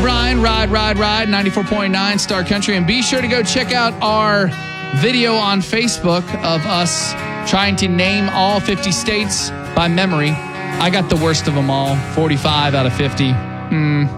Brian, Ride, 94.9 Star Country. And be sure to go check out our video on Facebook of us trying to name all 50 states by memory. I got the worst of them all, 45 out of 50.